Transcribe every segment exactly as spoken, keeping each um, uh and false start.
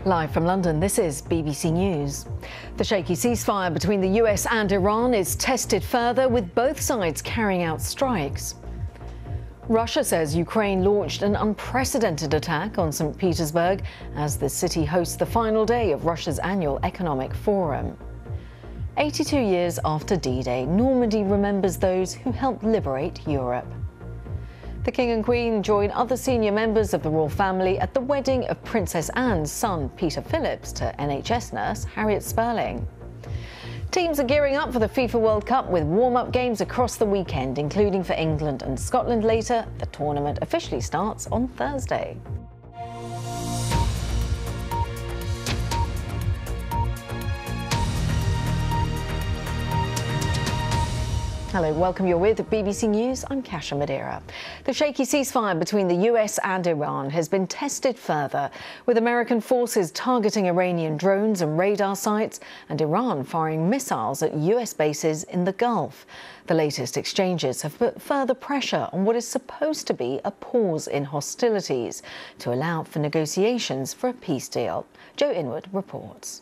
Live from London, this is B B C News. The shaky ceasefire between the U S and Iran is tested further, with both sides carrying out strikes. Russia says Ukraine launched an unprecedented attack on Saint Petersburg as the city hosts the final day of Russia's annual economic forum. eighty-two years after D-Day, Normandy remembers those who helped liberate Europe. The King and Queen join other senior members of the royal family at the wedding of Princess Anne's son, Peter Phillips, to N H S nurse Harriet Spurling. Teams are gearing up for the FIFA World Cup with warm-up games across the weekend, including for England and Scotland later. The tournament officially starts on Thursday. Hello, welcome. You're with B B C News. I'm Kasia Madeira. The shaky ceasefire between the U S and Iran has been tested further, with American forces targeting Iranian drones and radar sites and Iran firing missiles at U S bases in the Gulf. The latest exchanges have put further pressure on what is supposed to be a pause in hostilities to allow for negotiations for a peace deal. Joe Inwood reports.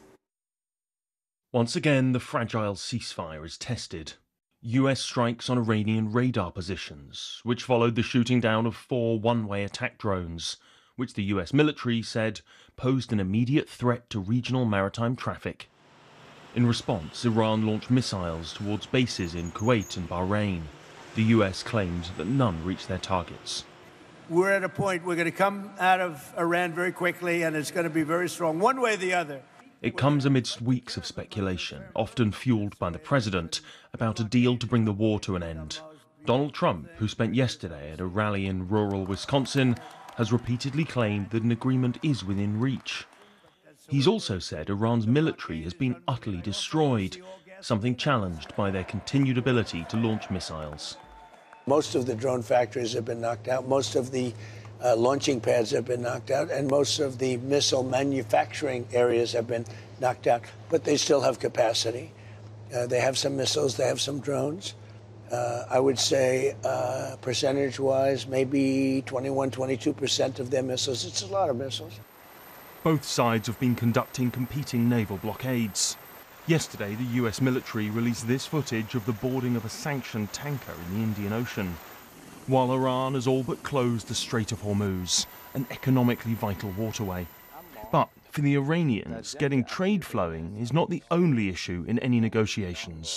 Once again, the fragile ceasefire is tested. U S strikes on Iranian radar positions, which followed the shooting down of four one-way attack drones, which the U S military said posed an immediate threat to regional maritime traffic. In response, Iran launched missiles towards bases in Kuwait and Bahrain. The U S claimed that none reached their targets. We're at a point we're going to come out of Iran very quickly, and it's going to be very strong, one way or the other. It comes amidst weeks of speculation, often fueled by the president, about a deal to bring the war to an end. Donald Trump, who spent yesterday at a rally in rural Wisconsin, has repeatedly claimed that an agreement is within reach. He's also said Iran's military has been utterly destroyed, something challenged by their continued ability to launch missiles. Most of the drone factories have been knocked out. Most of the Uh, launching pads have been knocked out, and most of the missile manufacturing areas have been knocked out, but they still have capacity. Uh, they have some missiles, they have some drones. Uh, I would say uh, percentage-wise, maybe twenty-one, twenty-two percent of their missiles. It's a lot of missiles. Both sides have been conducting competing naval blockades. Yesterday, the U S military released this footage of the boarding of a sanctioned tanker in the Indian Ocean, while Iran has all but closed the Strait of Hormuz, an economically vital waterway. But for the Iranians, getting trade flowing is not the only issue in any negotiations.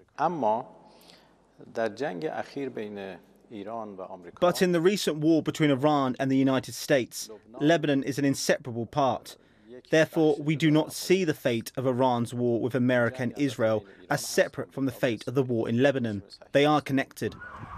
But in the recent war between Iran and the United States, Lebanon is an inseparable part. Therefore, we do not see the fate of Iran's war with America and Israel as separate from the fate of the war in Lebanon. They are connected.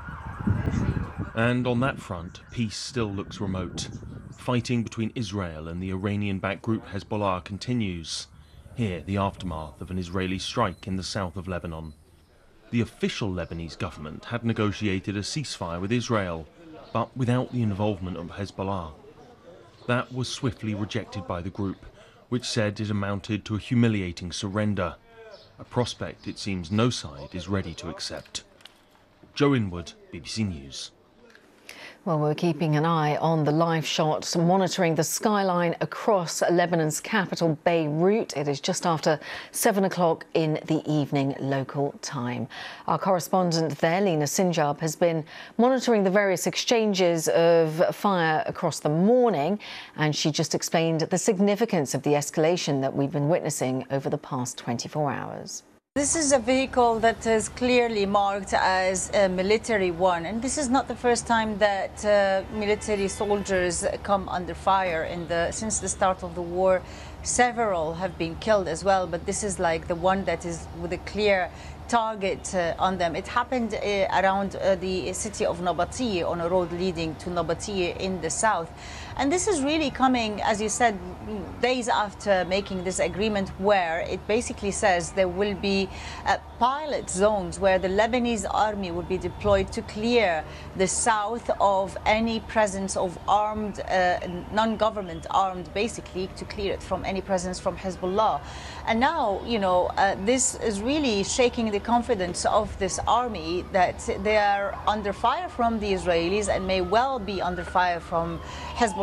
And on that front, peace still looks remote. Fighting between Israel and the Iranian-backed group Hezbollah continues. Here, the aftermath of an Israeli strike in the south of Lebanon. The official Lebanese government had negotiated a ceasefire with Israel, but without the involvement of Hezbollah. That was swiftly rejected by the group, which said it amounted to a humiliating surrender, a prospect it seems no side is ready to accept. Joe Inwood, B B C News. Well, we're keeping an eye on the live shot, monitoring the skyline across Lebanon's capital, Beirut. It is just after seven o'clock in the evening local time. Our correspondent there, Lina Sinjab, has been monitoring the various exchanges of fire across the morning, and she just explained the significance of the escalation that we've been witnessing over the past twenty-four hours. This is a vehicle that is clearly marked as a military one, and this is not the first time that uh, military soldiers come under fire. In the since the start of the war, several have been killed as well, but this is like the one that is with a clear target uh, on them. It happened uh, around uh, the city of Nabateeh, on a road leading to Nabateeh in the south. And this is really coming, as you said, days after making this agreement, where it basically says there will be uh, pilot zones where the Lebanese army will be deployed to clear the south of any presence of armed, uh, non-government armed, basically to clear it from any presence from Hezbollah. And now, you know, uh, this is really shaking the confidence of this army that they are under fire from the Israelis and may well be under fire from Hezbollah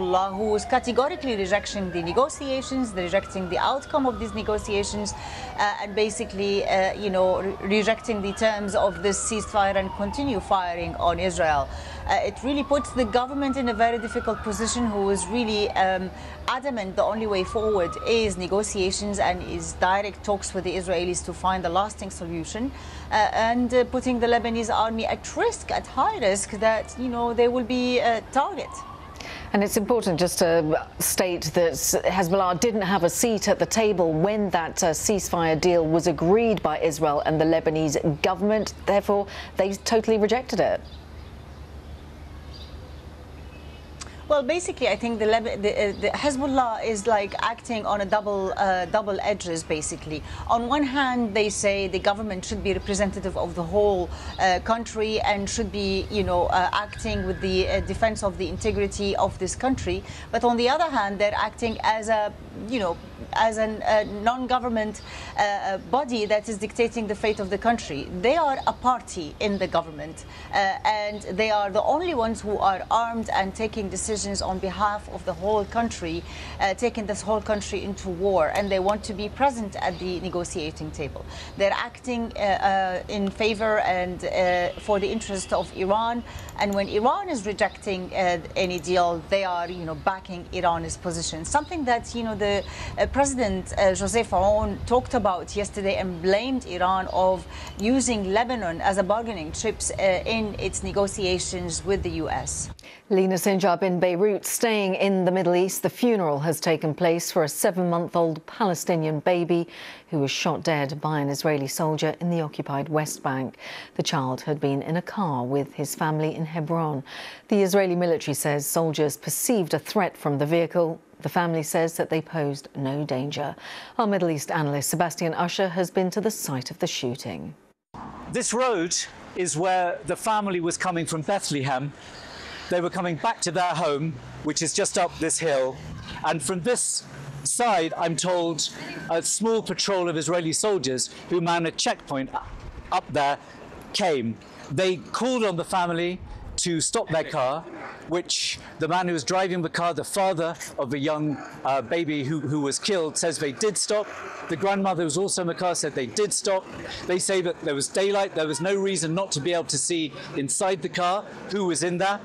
Hezbollah, who is categorically rejecting the negotiations, rejecting the outcome of these negotiations, uh, and basically, uh, you know, re rejecting the terms of this ceasefire and continue firing on Israel. Uh, it really puts the government in a very difficult position, who is really um, adamant the only way forward is negotiations and is direct talks with the Israelis to find a lasting solution, uh, and uh, putting the Lebanese army at risk, at high risk, that, you know, they will be a target. And it's important just to state that Hezbollah didn't have a seat at the table when that uh, ceasefire deal was agreed by Israel and the Lebanese government. Therefore, they totally rejected it. Well, basically, I think the, the, uh, the Hezbollah is like acting on a double uh, double edges, basically. On one hand, they say the government should be representative of the whole uh, country and should be, you know, uh, acting with the uh, defense of the integrity of this country. But on the other hand, they're acting as a, you know, as a uh, non-government uh, body that is dictating the fate of the country. They are a party in the government, uh, and they are the only ones who are armed and taking decisions on behalf of the whole country, uh, taking this whole country into war, and they want to be present at the negotiating table. They're acting uh, uh, in favor and uh, for the interest of Iran, and when Iran is rejecting uh, any deal, they are, you know, backing Iran's position. Something that, you know, the uh, President uh, Joseph Aoun talked about yesterday and blamed Iran of using Lebanon as a bargaining chip uh, in its negotiations with the U S. Lina Sinjab in Beirut. Staying in the Middle East, the funeral has taken place for a seven-month-old Palestinian baby who was shot dead by an Israeli soldier in the occupied West Bank. The child had been in a car with his family in Hebron. The Israeli military says soldiers perceived a threat from the vehicle. The family says that they posed no danger. Our Middle East analyst Sebastian Usher has been to the site of the shooting. This road is where the family was coming from Bethlehem. They were coming back to their home, which is just up this hill. And from this side, I'm told, a small patrol of Israeli soldiers who manned a checkpoint up there came. They called on the family to stop their car, which the man who was driving the car, the father of a young uh, baby who, who was killed, says they did stop. The grandmother who was also in the car said they did stop. They say that there was daylight, there was no reason not to be able to see inside the car who was in there.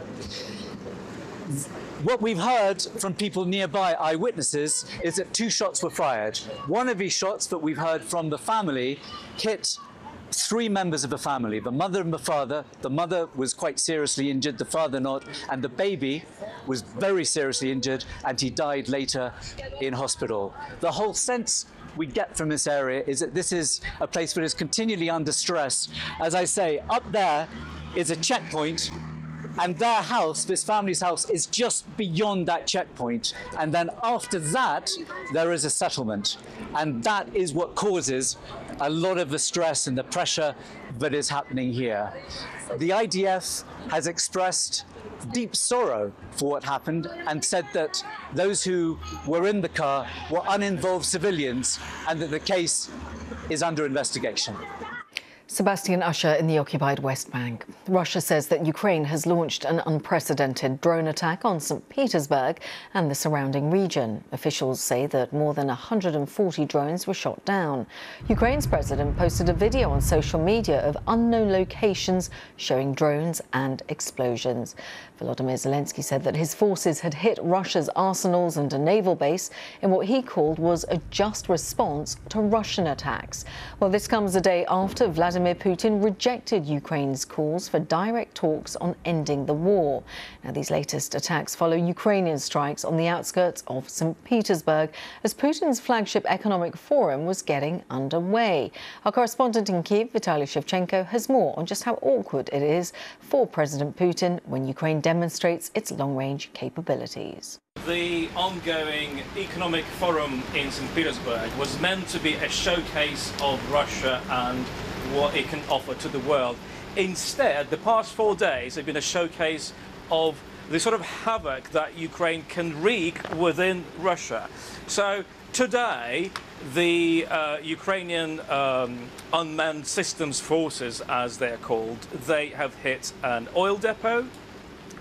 What we've heard from people nearby, eyewitnesses, is that two shots were fired. One of these shots that we've heard from the family hit three members of the family, the mother and the father. The mother was quite seriously injured, the father not, and the baby was very seriously injured, and he died later in hospital. The whole sense we get from this area is that this is a place that is continually under stress. As I say, up there is a checkpoint, and their house, this family's house, is just beyond that checkpoint. And then after that, there is a settlement. And that is what causes a lot of the stress and the pressure that is happening here. The I D F has expressed deep sorrow for what happened and said that those who were in the car were uninvolved civilians and that the case is under investigation. Sebastian Usher in the occupied West Bank. Russia says that Ukraine has launched an unprecedented drone attack on Saint Petersburg and the surrounding region. Officials say that more than one hundred forty drones were shot down. Ukraine's president posted a video on social media of unknown locations showing drones and explosions. Volodymyr Zelensky said that his forces had hit Russia's arsenals and a naval base in what he called was a just response to Russian attacks. Well, this comes a day after Vladimir Putin rejected Ukraine's calls for direct talks on ending the war. Now, these latest attacks follow Ukrainian strikes on the outskirts of Saint Petersburg as Putin's flagship economic forum was getting underway. Our correspondent in Kyiv, Vitaly Shevchenko, has more on just how awkward it is for President Putin when Ukraine demonstrates its long-range capabilities. The ongoing economic forum in Saint Petersburg was meant to be a showcase of Russia and what it can offer to the world. Instead, the past four days have been a showcase of the sort of havoc that Ukraine can wreak within Russia. So today, the uh, Ukrainian um, unmanned systems forces, as they're called, they have hit an oil depot,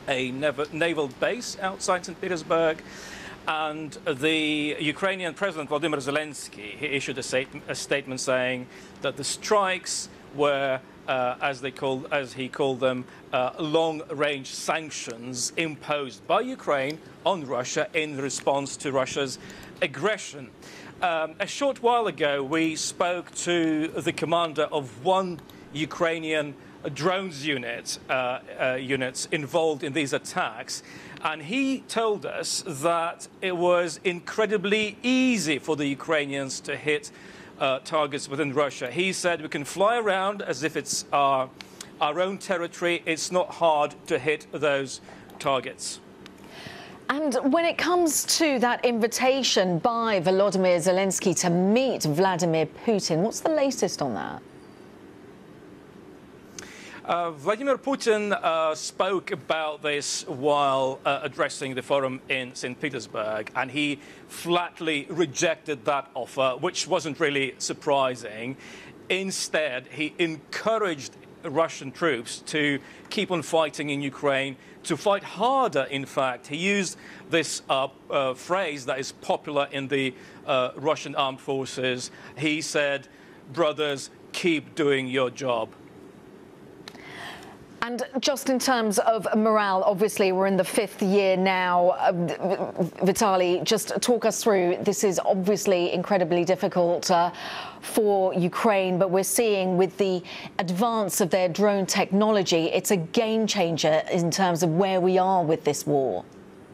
a naval base outside Saint Petersburg. And the Ukrainian President Volodymyr Zelensky, he issued a, state, a statement saying that the strikes were, uh, as they called, as he called them, uh, long-range sanctions imposed by Ukraine on Russia in response to Russia's aggression. Um, a short while ago, we spoke to the commander of one Ukrainian drones unit, uh, uh, units involved in these attacks. And he told us that it was incredibly easy for the Ukrainians to hit uh, targets within Russia. He said we can fly around as if it's our, our own territory. It's not hard to hit those targets. And when it comes to that invitation by Volodymyr Zelensky to meet Vladimir Putin, what's the latest on that? Uh, Vladimir Putin uh, spoke about this while uh, addressing the forum in Saint Petersburg, and he flatly rejected that offer, which wasn't really surprising. Instead, he encouraged Russian troops to keep on fighting in Ukraine, to fight harder, in fact. He used this uh, uh, phrase that is popular in the uh, Russian armed forces. He said, "Brothers, keep doing your job." And just in terms of morale, obviously we're in the fifth year now. Uh, Vitaly, just talk us through. This is obviously incredibly difficult uh, for Ukraine, but we're seeing with the advance of their drone technology, it's a game changer in terms of where we are with this war.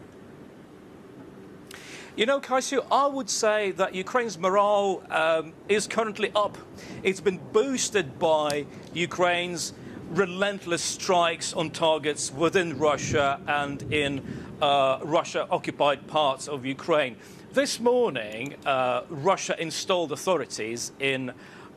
You know, Kaisu, I would say that Ukraine's morale um, is currently up. It's been boosted by Ukraine's relentless strikes on targets within Russia and in uh, Russia-occupied parts of Ukraine. This morning, uh, Russia installed authorities in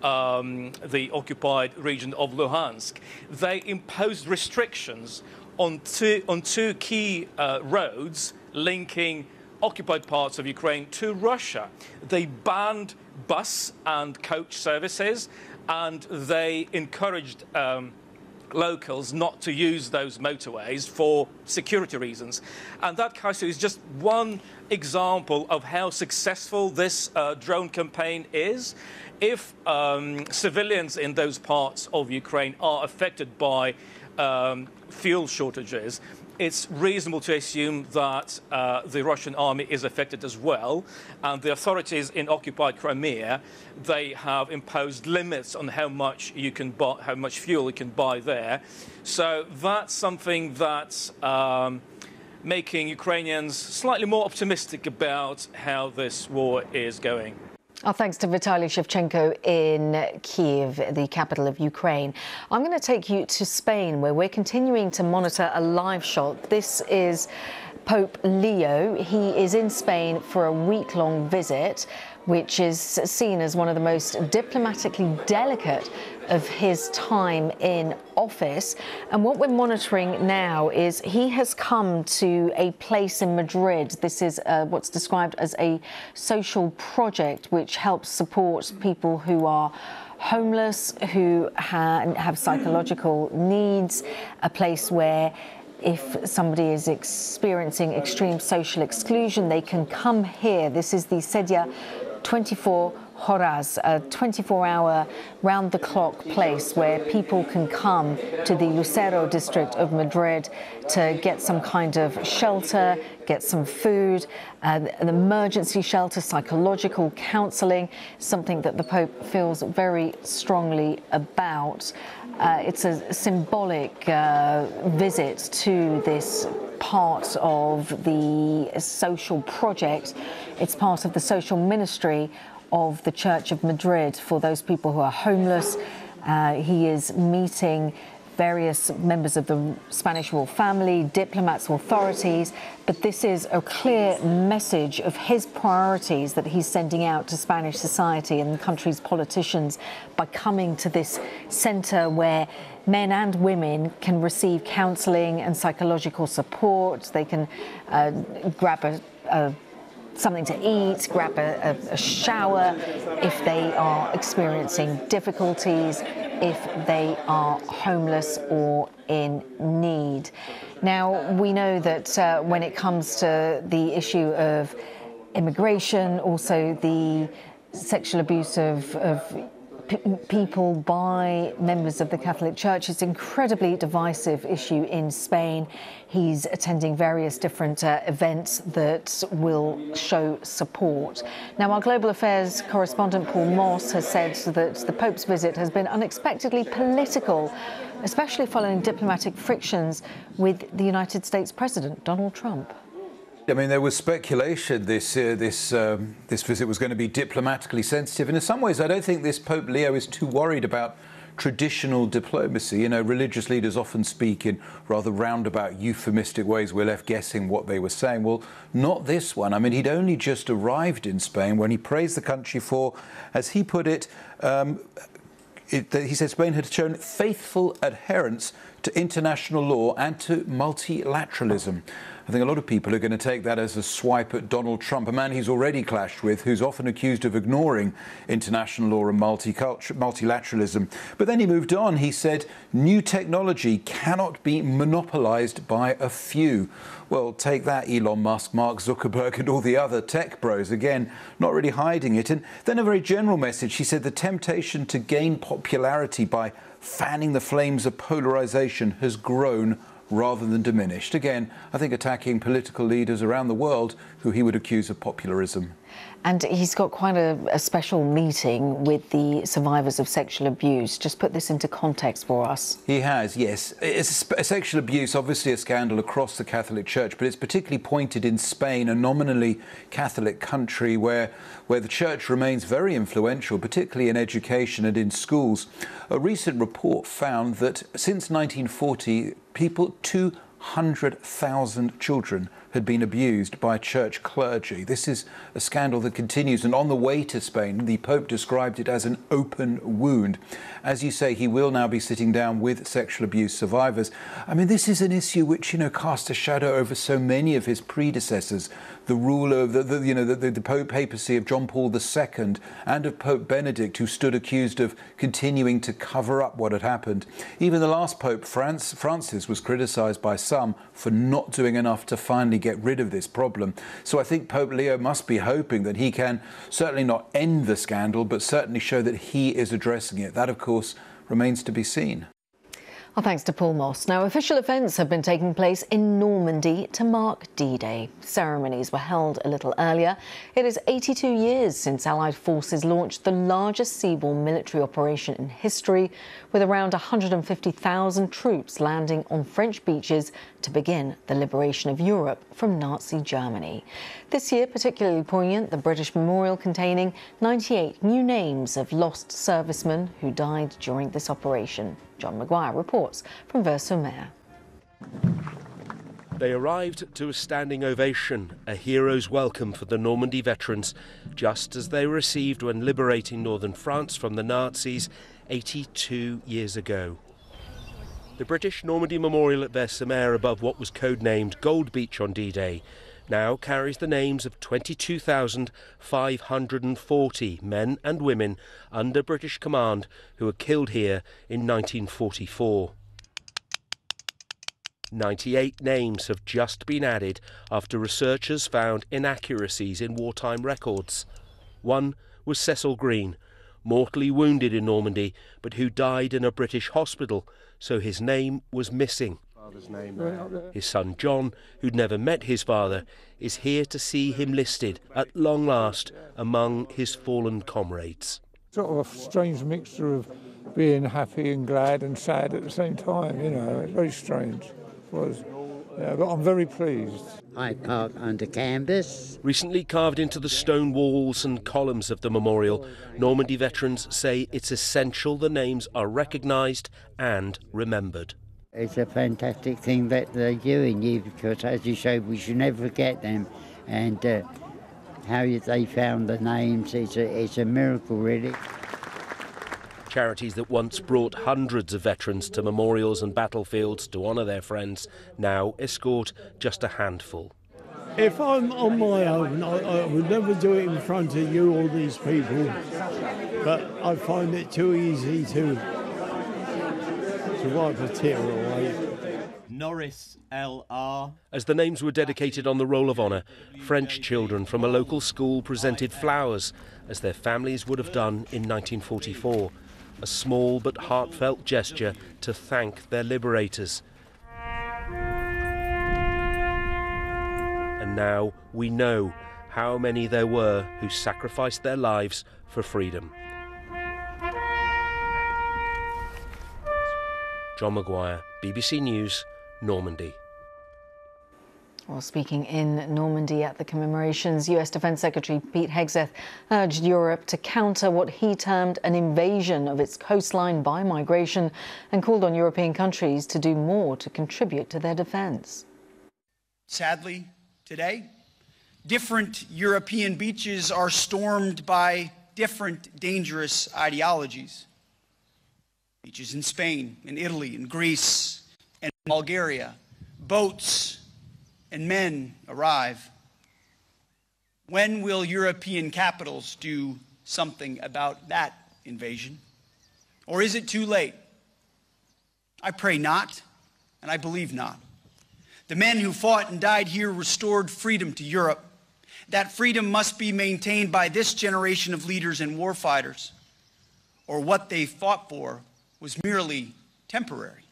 um, the occupied region of Luhansk. They imposed restrictions on two, on two key uh, roads linking occupied parts of Ukraine to Russia. They banned bus and coach services, and they encouraged um, locals not to use those motorways for security reasons. And that, Kaisu, is just one example of how successful this uh, drone campaign is. If um, civilians in those parts of Ukraine are affected by um, fuel shortages, it's reasonable to assume that uh, the Russian army is affected as well. And the authorities in occupied Crimea, they have imposed limits on how much you can buy, how much fuel you can buy there. So that's something that's um, making Ukrainians slightly more optimistic about how this war is going. Our thanks to Vitaly Shevchenko in Kyiv, the capital of Ukraine. I'm going to take you to Spain, where we're continuing to monitor a live shot. This is Pope Leo. He is in Spain for a week-long visit, which is seen as one of the most diplomatically delicate of his time in office. And what we're monitoring now is he has come to a place in Madrid. This is uh, what's described as a social project which helps support people who are homeless, who ha have psychological needs, a place where if somebody is experiencing extreme social exclusion, they can come here. This is the Sedia twenty-four Horas, a twenty-four hour round-the-clock place where people can come to the Lucero district of Madrid to get some kind of shelter, get some food, uh, an emergency shelter, psychological counselling, something that the Pope feels very strongly about. Uh, it's a symbolic uh, visit to this part of the social project. It's part of the social ministry of the Church of Madrid for those people who are homeless. Uh, he is meeting various members of the Spanish royal family, diplomats, authorities, but this is a clear message of his priorities that he's sending out to Spanish society and the country's politicians by coming to this centre where men and women can receive counselling and psychological support. They can uh, grab a, a something to eat, grab a, a, a shower if they are experiencing difficulties. if they are homeless or in need. Now, we know that uh, when it comes to the issue of immigration, also the sexual abuse of, of p people by members of the Catholic Church, it's an incredibly divisive issue in Spain. He's attending various different uh, events that will show support. Now, our Global Affairs correspondent Paul Moss has said that the Pope's visit has been unexpectedly political, especially following diplomatic frictions with the United States President Donald Trump. I mean, there was speculation this uh, this um, this visit was going to be diplomatically sensitive, and in some ways, I don't think this Pope Leo is too worried about traditional diplomacy. You know, religious leaders often speak in rather roundabout, euphemistic ways. We're left guessing what they were saying. Well, not this one. I mean, he'd only just arrived in Spain when he praised the country for, as he put it, um, it he said Spain had shown faithful adherence to international law and to multilateralism. I think a lot of people are going to take that as a swipe at Donald Trump, a man he's already clashed with, who's often accused of ignoring international law and multilateralism. But then he moved on. He said, new technology cannot be monopolized by a few. Well, take that, Elon Musk, Mark Zuckerberg and all the other tech bros. Again, not really hiding it. And then a very general message. He said the temptation to gain popularity by fanning the flames of polarization has grown rather than diminished. Again, I think attacking political leaders around the world who he would accuse of popularism. And he's got quite a, a special meeting with the survivors of sexual abuse. Just put this into context for us. He has, yes. It's a, a sexual abuse, obviously a scandal across the Catholic Church, but it's particularly pointed in Spain, a nominally Catholic country where, where the Church remains very influential, particularly in education and in schools. A recent report found that since nineteen forty, people, two hundred thousand children had been abused by church clergy. This is a scandal that continues, and on the way to Spain, the Pope described it as an open wound. As you say, he will now be sitting down with sexual abuse survivors. I mean, this is an issue which, you know, cast a shadow over so many of his predecessors. The rule of the, the you know, the, the Pope papacy of John Paul the Second and of Pope Benedict, who stood accused of continuing to cover up what had happened. Even the last Pope, France, Francis, was criticised by some for not doing enough to finally get rid of this problem. So I think Pope Leo must be hoping that he can certainly not end the scandal, but certainly show that he is addressing it. That, of course, remains to be seen. Well, thanks to Paul Moss. Now, official events have been taking place in Normandy to mark D-Day. Ceremonies were held a little earlier. It is eighty-two years since Allied forces launched the largest seaborne military operation in history, with around one hundred fifty thousand troops landing on French beaches to begin the liberation of Europe from Nazi Germany. This year, particularly poignant, the British memorial containing ninety-eight new names of lost servicemen who died during this operation. John Maguire reports from Vers-sur-Mer. They arrived to a standing ovation, a hero's welcome for the Normandy veterans, just as they were received when liberating northern France from the Nazis eighty-two years ago. The British Normandy Memorial at Vers-sur-Mer, above what was codenamed Gold Beach on D-Day, now carries the names of twenty-two thousand five hundred forty men and women under British command who were killed here in nineteen forty-four. ninety-eight names have just been added after researchers found inaccuracies in wartime records. One was Cecil Green, mortally wounded in Normandy, but who died in a British hospital, so his name was missing. His son John, who'd never met his father, is here to see him listed at long last among his fallen comrades. Sort of a strange mixture of being happy and glad and sad at the same time, you know, very strange. It was, yeah, but I'm very pleased. I park under canvas. Recently carved into the stone walls and columns of the memorial, Normandy veterans say it's essential the names are recognised and remembered. It's a fantastic thing that they're doing you, because as you showed, we should never forget them, and uh, how they found the names, it's a, it's a miracle really. Charities that once brought hundreds of veterans to memorials and battlefields to honour their friends now escort just a handful. If I'm on my own, I, I would never do it in front of you or these people, but I find it too easy to to wipe the tear away. Norris L R. As the names were dedicated on the roll of honour, French children from a local school presented flowers, as their families would have done in nineteen forty-four. A small but heartfelt gesture to thank their liberators. And now we know how many there were who sacrificed their lives for freedom. John Maguire, B B C News, Normandy. Well, speaking in Normandy at the commemorations, U S Defence Secretary Pete Hegseth urged Europe to counter what he termed an invasion of its coastline by migration and called on European countries to do more to contribute to their defence. Sadly, today, different European beaches are stormed by different dangerous ideologies. Beaches in Spain, in Italy, in Greece, and Bulgaria, boats and men arrive. When will European capitals do something about that invasion? Or is it too late? I pray not, and I believe not. The men who fought and died here restored freedom to Europe. That freedom must be maintained by this generation of leaders and warfighters, or what they fought for was merely temporary.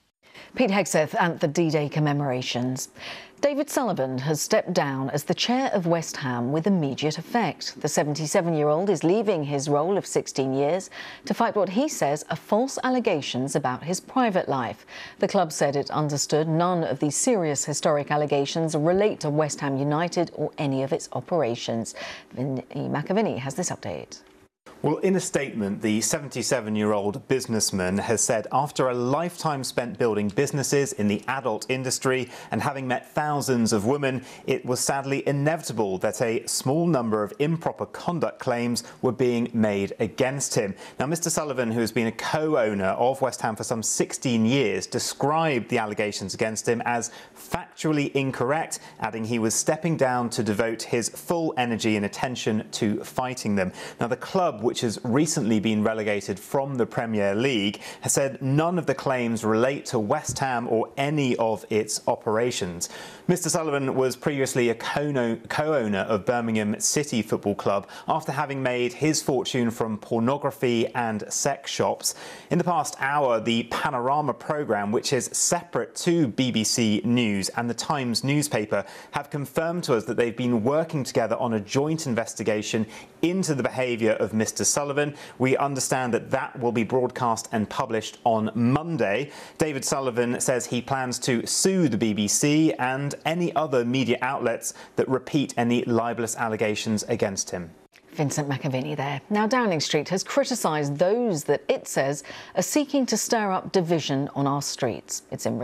Pete Hegseth at the D-Day commemorations. David Sullivan has stepped down as the chair of West Ham with immediate effect. The seventy-seven-year-old is leaving his role of sixteen years to fight what he says are false allegations about his private life. The club said it understood none of these serious historic allegations relate to West Ham United or any of its operations. Vinny McAviney has this update. Well, in a statement, the seventy-seven-year-old businessman has said after a lifetime spent building businesses in the adult industry and having met thousands of women, it was sadly inevitable that a small number of improper conduct claims were being made against him. Now, Mister Sullivan, who has been a co-owner of West Ham for some sixteen years, described the allegations against him as factually incorrect, adding he was stepping down to devote his full energy and attention to fighting them. Now, the club, which has recently been relegated from the Premier League, has said none of the claims relate to West Ham or any of its operations. Mister Sullivan was previously a co-owner of Birmingham City Football Club after having made his fortune from pornography and sex shops. In the past hour, the Panorama programme, which is separate to B B C News and the Times newspaper, have confirmed to us that they've been working together on a joint investigation into the behaviour of Mister Sullivan. We understand that that will be broadcast and published on Monday. David Sullivan says he plans to sue the B B C and any other media outlets that repeat any libelous allegations against him. Vincent McAviney there. Now, Downing Street has criticised those that it says are seeking to stir up division on our streets. It's in